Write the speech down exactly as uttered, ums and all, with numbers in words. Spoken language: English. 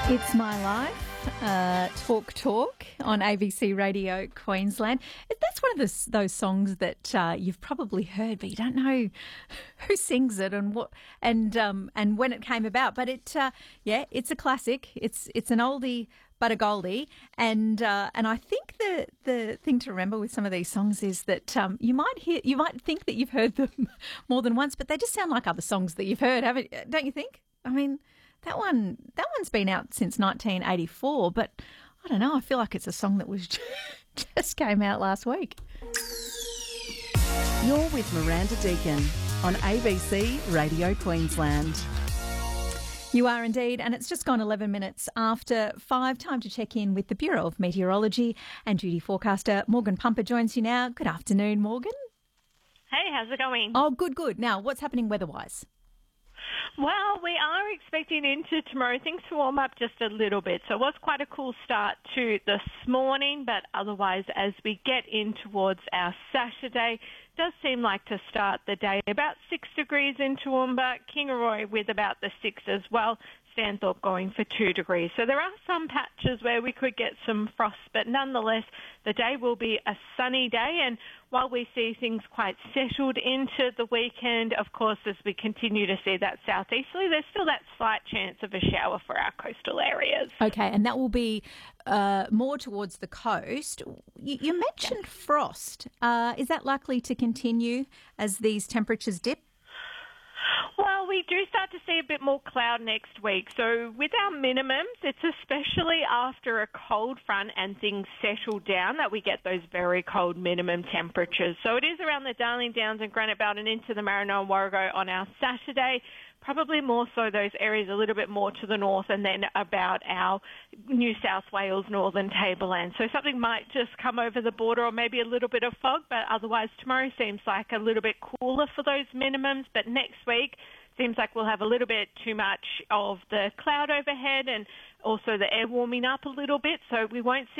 It's My Life, uh, Talk Talk on A B C Radio Queensland. That's one of the, those songs that uh, you've probably heard, but you don't know who sings it and what and um, and when it came about. But it, uh, yeah, it's a classic. It's it's an oldie but a goldie, and uh, and I think the the thing to remember with some of these songs is that um, you might hear you might think that you've heard them more than once, but they just sound like other songs that you've heard, haven't? Don't you think? I mean. That one, that one's been out since nineteen eighty-four, but I don't know. I feel like it's a song that was just came out last week. You're with Miranda Deacon on A B C Radio Queensland. You are indeed, and it's just gone eleven minutes after five. Time to check in with the Bureau of Meteorology and duty forecaster Morgan Pumper joins you now. Good afternoon, Morgan. Hey, how's it going? Oh, good, good. Now, what's happening weather-wise? Well, we are expecting into tomorrow things to warm up just a little bit. So it was quite a cool start to this morning, but otherwise as we get in towards our Saturday, it does seem like to start the day about six degrees in Toowoomba, Kingaroy with about the six as well. Stanthorpe going for two degrees. So there are some patches where we could get some frost, but nonetheless, the day will be a sunny day. And while we see things quite settled into the weekend, of course, as we continue to see that southeasterly, there's still that slight chance of a shower for our coastal areas. Okay, and that will be uh, more towards the coast. You, you mentioned yes. frost. Uh, is that likely to continue as these temperatures dip? Well, we do start to see a bit more cloud next week. So with our minimums, it's especially after a cold front and things settle down that we get those very cold minimum temperatures. So it is around the Darling Downs and Granite Belt and into the Maranoa and Warrego on our Saturday. Probably more so those areas a little bit more to the north and then about our New South Wales northern tableland. So something might just come over the border or maybe a little bit of fog, but otherwise tomorrow seems like a little bit cooler for those minimums. But next week seems like we'll have a little bit too much of the cloud overhead and also the air warming up a little bit. So we won't see